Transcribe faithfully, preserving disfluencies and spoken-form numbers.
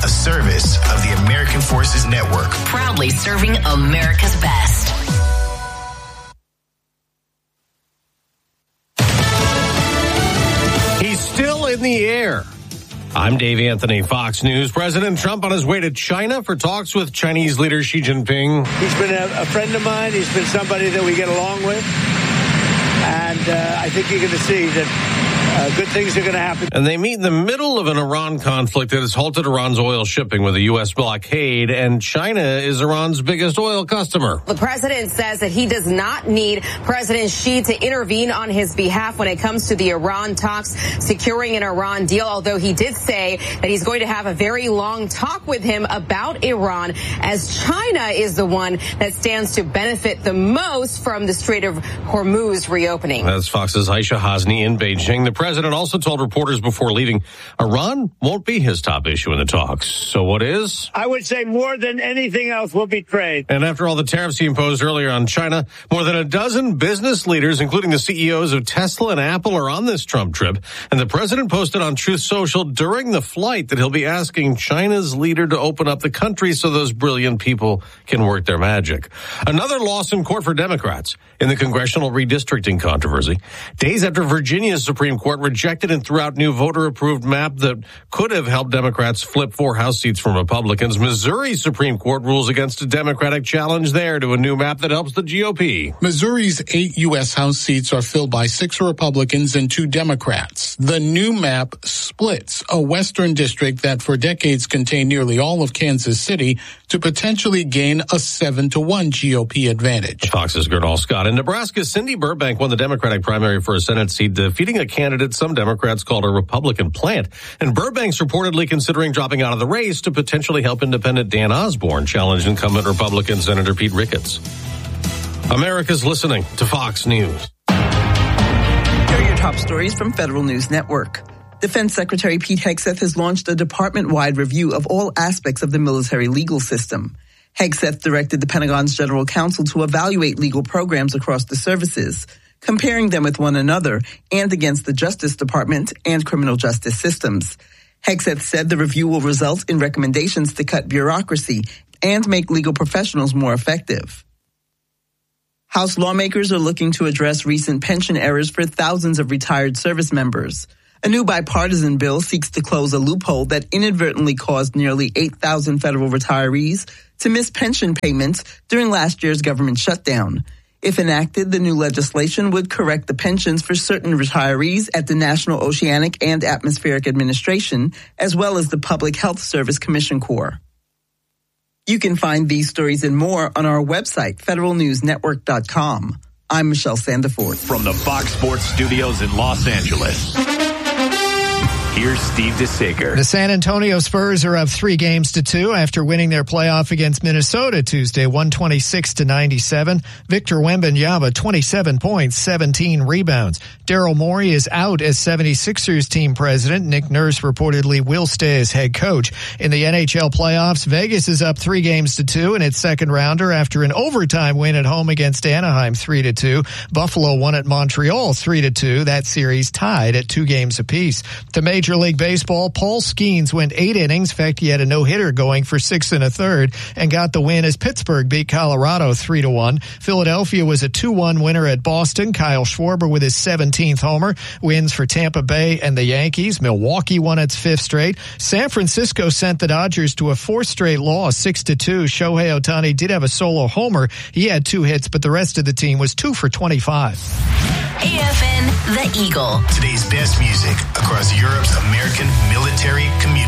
a service of the American Forces Network. Proudly serving America's best. He's still in the air. I'm Dave Anthony, Fox News. President Trump on his way to China for talks with Chinese leader Xi Jinping. He's been a, a friend of mine. He's been somebody that we get along with. And uh, I think you're going to see that uh, good things are going to happen. And they meet in the middle of an Iran conflict that has halted Iran's oil shipping with a U S blockade, and China is Iran's biggest oil customer. The president says that he does not need President Xi to intervene on his behalf when it comes to the Iran talks, securing an Iran deal, although he did say that he's going to have a very long talk with him about Iran, as China is the one that stands to benefit the most from the Strait of Hormuz reopening. That's Fox's Aisha Hasni in Beijing. The president also told reporters before leaving, Iran won't be his top issue in the talks. So what is? I would say more than anything else will be trade. And after all the tariffs he imposed earlier on China, more than a dozen business leaders, including the C E Os of Tesla and Apple, are on this Trump trip. And the president posted on Truth Social during the flight that he'll be asking China's leader to open up the country so those brilliant people can work their magic. Another loss in court for Democrats in the congressional redistricting controversy. Days after Virginia's Supreme Court rejected and threw out new voter-approved map that could have helped Democrats flip four House seats from Republicans, Missouri's Supreme Court rules against a Democratic challenge there to a new map that helps the G O P. Missouri's eight U S House seats are filled by six Republicans and two Democrats. The new map splits a western district that for decades contained nearly all of Kansas City to potentially gain a seven to one G O P advantage. Fox's Gernal Scott. In Nebraska, Cindy Burbank won the Democratic primary for a Senate seat, defeating a candidate some Democrats called a Republican plant. And Burbank's reportedly considering dropping out of the race to potentially help independent Dan Osborne challenge incumbent Republican Senator Pete Ricketts. America's listening to Fox News. Here are your top stories from Federal News Network. Defense Secretary Pete Hegseth has launched a department-wide review of all aspects of the military legal system. Hegseth directed the Pentagon's General Counsel to evaluate legal programs across the services, comparing them with one another and against the Justice Department and criminal justice systems. Hegseth said the review will result in recommendations to cut bureaucracy and make legal professionals more effective. House lawmakers are looking to address recent pension errors for thousands of retired service members. A new bipartisan bill seeks to close a loophole that inadvertently caused nearly eight thousand federal retirees to miss pension payments during last year's government shutdown. If enacted, the new legislation would correct the pensions for certain retirees at the National Oceanic and Atmospheric Administration, as well as the Public Health Service Commission Corps. You can find these stories and more on our website, federal news network dot com. I'm Michelle Sandiford. From the Fox Sports Studios in Los Angeles, here's Steve DeSager. The San Antonio Spurs are up three games to two after winning their playoff against Minnesota Tuesday, one twenty-six to ninety-seven. Victor Wembanyama, twenty-seven points, seventeen rebounds. Daryl Morey is out as seventy-sixers team president. Nick Nurse reportedly will stay as head coach. In the N H L playoffs, Vegas is up three games to two in its second rounder after an overtime win at home against Anaheim, three to two. Buffalo won at Montreal, three to two. That series tied at two games apiece. To Major Major League Baseball, Paul Skeens went eight innings. In fact, he had a no-hitter going for six and a third and got the win as Pittsburgh beat Colorado three to one. Philadelphia was a two one winner at Boston. Kyle Schwarber with his seventeenth homer wins for Tampa Bay and the Yankees. Milwaukee won its fifth straight. San Francisco sent the Dodgers to a fourth straight loss, six to two. Shohei Ohtani did have a solo homer. He had two hits, but the rest of the team was two for twenty-five. A F N, The Eagle. Today's best music across Europe's American military community.